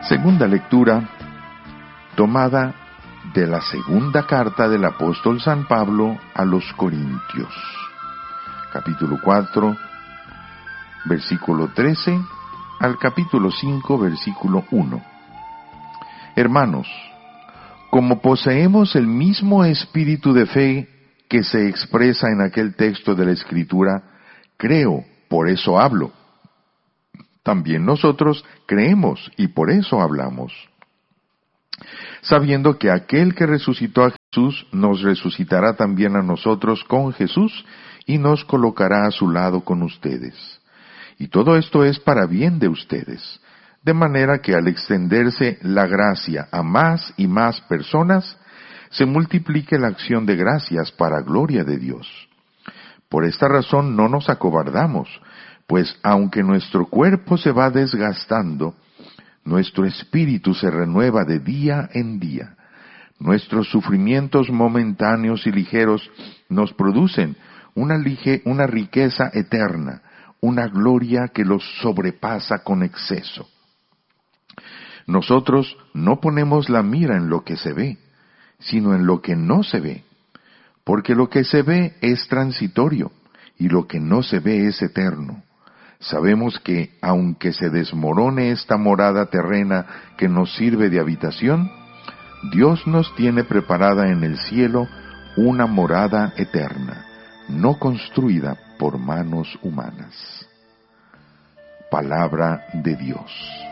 Segunda lectura tomada de la segunda carta del apóstol San Pablo a los Corintios, capítulo 4, versículo 13, al capítulo 5, versículo 1. Hermanos, como poseemos el mismo espíritu de fe que se expresa en aquel texto de la Escritura, creo, por eso hablo. También nosotros creemos y por eso hablamos, sabiendo que aquel que resucitó a Jesús nos resucitará también a nosotros con Jesús y nos colocará a su lado con ustedes. Y todo esto es para bien de ustedes, de manera que al extenderse la gracia a más y más personas, se multiplique la acción de gracias para gloria de Dios. Por esta razón no nos acobardamos, pues aunque nuestro cuerpo se va desgastando, nuestro espíritu se renueva de día en día. Nuestros sufrimientos momentáneos y ligeros nos producen una riqueza eterna, una gloria que los sobrepasa con exceso. Nosotros no ponemos la mira en lo que se ve, sino en lo que no se ve, porque lo que se ve es transitorio y lo que no se ve es eterno. Sabemos que, aunque se desmorone esta morada terrena que nos sirve de habitación, Dios nos tiene preparada en el cielo una morada eterna, no construida por manos humanas. Palabra de Dios.